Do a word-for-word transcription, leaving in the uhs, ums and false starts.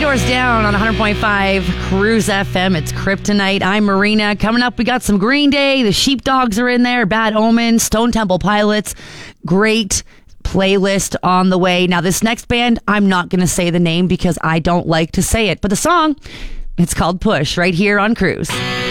Doors Down on one hundred point five Cruise F M. It's Kryptonite. I'm Marina. Coming up, we got some Green Day. The Sheepdogs are in there. Bad Omens, Stone Temple Pilots. Great playlist on the way. Now, this next band, I'm not going to say the name because I don't like to say it. But the song, it's called Push, right here on Cruise.